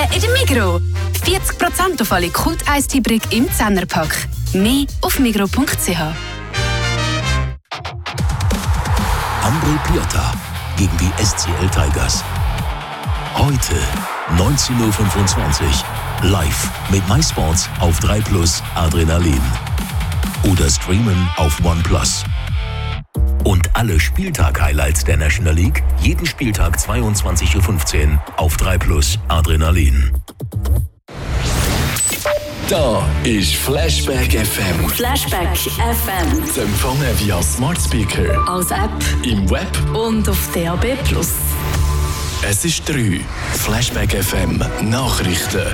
in der Migros. 40% auf alle Kult-Eistee-Brick im 10er-Pack. Mehr auf migros.ch. Ambre Piotta gegen die SCL Tigers. Heute 19.25 Uhr live mit MySports auf 3+ Adrenalin. Oder streamen auf OnePlus. Und alle Spieltag-Highlights der National League jeden Spieltag 22.15 Uhr auf 3+ Adrenalin. Da ist Flashback FM. Flashback FM. Zu empfangen via Smart Speaker, Als App im Web. und auf DAB+. Es ist 3. Flashback FM Nachrichten.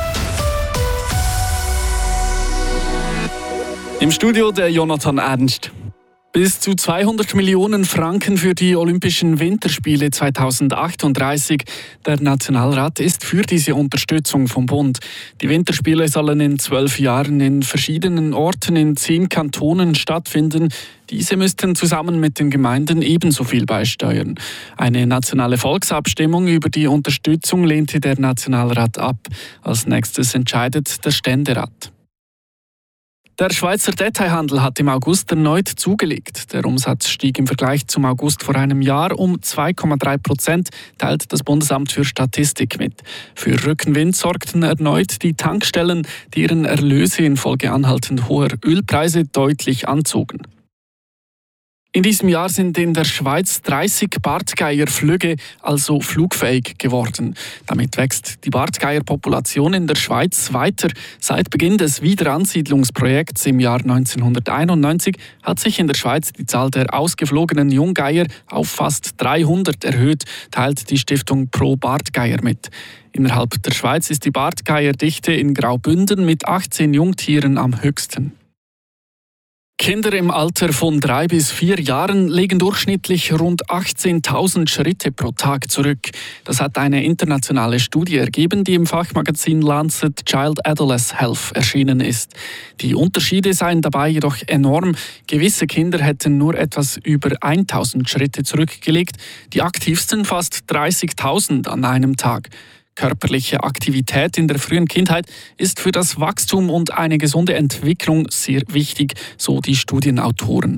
Im Studio der Jonathan Ernst. Bis zu 200 Millionen Franken für die Olympischen Winterspiele 2038. Der Nationalrat ist für diese Unterstützung vom Bund. Die Winterspiele sollen in 12 Jahren in verschiedenen Orten in 10 Kantonen stattfinden. Diese müssten zusammen mit den Gemeinden ebenso viel beisteuern. Eine nationale Volksabstimmung über die Unterstützung lehnte der Nationalrat ab. Als nächstes entscheidet der Ständerat. Der Schweizer Detailhandel hat im August erneut zugelegt. Der Umsatz stieg im Vergleich zum August vor einem Jahr um 2,3%, teilt das Bundesamt für Statistik mit. Für Rückenwind sorgten erneut die Tankstellen, die ihren Erlöse infolge anhaltend hoher Ölpreise deutlich anzogen. In diesem Jahr sind in der Schweiz 30 Bartgeierflügge, also flugfähig, geworden. Damit wächst die Bartgeierpopulation in der Schweiz weiter. Seit Beginn des Wiederansiedlungsprojekts im Jahr 1991 hat sich in der Schweiz die Zahl der ausgeflogenen Junggeier auf fast 300 erhöht, teilt die Stiftung Pro Bartgeier mit. Innerhalb der Schweiz ist die Bartgeierdichte in Graubünden mit 18 Jungtieren am höchsten. Kinder im Alter von 3 bis 4 Jahren legen durchschnittlich rund 18.000 Schritte pro Tag zurück. Das hat eine internationale Studie ergeben, die im Fachmagazin Lancet Child Adolescent Health erschienen ist. Die Unterschiede seien dabei jedoch enorm. Gewisse Kinder hätten nur etwas über 1.000 Schritte zurückgelegt, die aktivsten fast 30.000 an einem Tag. Körperliche Aktivität in der frühen Kindheit ist für das Wachstum und eine gesunde Entwicklung sehr wichtig, so die Studienautoren.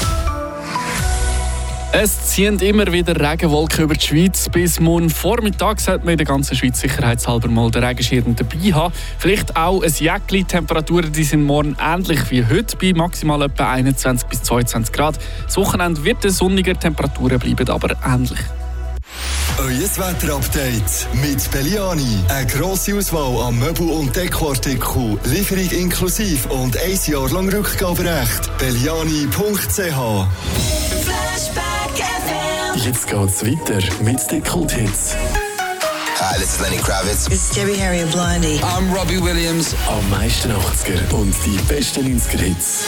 Es ziehen immer wieder Regenwolken über die Schweiz. Bis morgen Vormittag sollte man in der ganzen Schweiz sicherheitshalber mal den Regenschirm dabei haben. Vielleicht auch ein Jäckchen. Die Temperaturen die sind morgen ähnlich wie heute, bei maximal etwa 21 bis 22 Grad. Das Wochenende wird es sonniger, Temperaturen bleiben aber ähnlich. Euer Wetterupdate mit Belliani. Eine grosse Auswahl an Möbel- und Dekoartikeln. Lieferung inklusive und 1 Jahr lang Rückgaberecht. Belliani.ch. Flashback FM. Jetzt geht's weiter mit den Kult-Hits. Hi, this is Lenny Kravitz. It's Debbie Harry and Blondie. I'm Robbie Williams. Am meisten 80er und die besten 90er-Hits.